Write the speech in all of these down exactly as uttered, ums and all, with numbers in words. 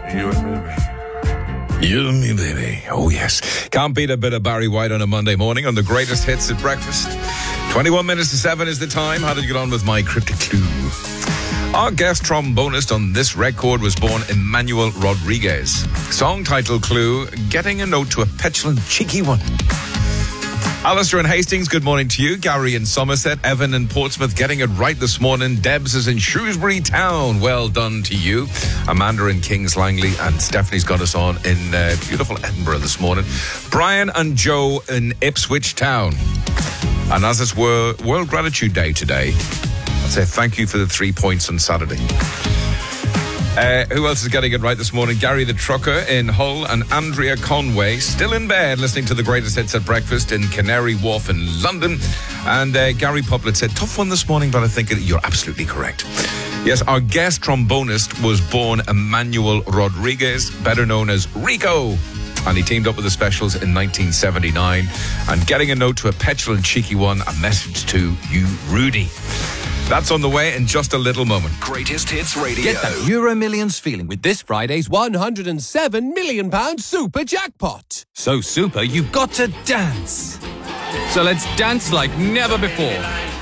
You and me, baby. You and me, baby. Oh, yes. Can't beat a bit of Barry White on a Monday morning on the greatest hits at breakfast. twenty-one minutes to seven is the time. How did you get on with my cryptic clue? Our guest trombonist on this record was born Emmanuel Rodriguez. Song title clue, Getting a Note to a Petulant Cheeky One. Alistair in Hastings, good morning to you. Gary in Somerset, Evan in Portsmouth getting it right this morning. Debs is in Shrewsbury Town. Well done to you. Amanda in Kings Langley, and Stephanie's got us on in uh, beautiful Edinburgh this morning. Brian and Joe in Ipswich Town. And as it's World, World Gratitude Day today, I'd say thank you for the three points on Saturday. Uh, who else is getting it right this morning? Gary the Trucker in Hull and Andrea Conway still in bed listening to the greatest hits at breakfast in Canary Wharf in London. And uh, Gary Publitt said, tough one this morning, but I think you're absolutely correct. Yes, our guest trombonist was born Emmanuel Rodriguez, better known as Rico. And he teamed up with the Specials in nineteen seventy-nine. And getting a note to a petulant cheeky one, a message to you, Rudy. That's on the way in just a little moment. Greatest Hits Radio. Get that Euro Millions feeling with this Friday's one hundred seven million pounds super jackpot. So super, you've got to dance. So let's dance like never before.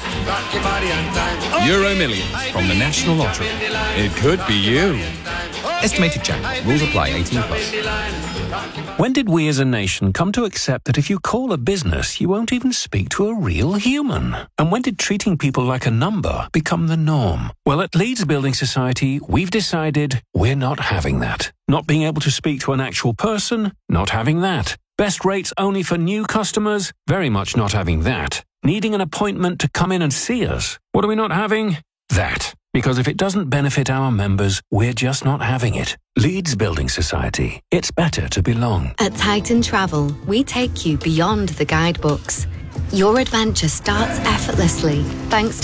Euro Millions from the National Lottery. It could be you. Estimated jackpot. Rules apply. eighteen plus. When did we as a nation come to accept that if you call a business, you won't even speak to a real human? And when did treating people like a number become the norm? Well, at Leeds Building Society, we've decided we're not having that. Not being able to speak to an actual person, not having that. Best rates only for new customers, very much not having that. Needing an appointment to come in and see us, what are we not having? That. Because if it doesn't benefit our members, we're just not having it. Leeds Building Society. It's better to belong. At Titan Travel, we take you beyond the guidebooks. Your adventure starts effortlessly thanks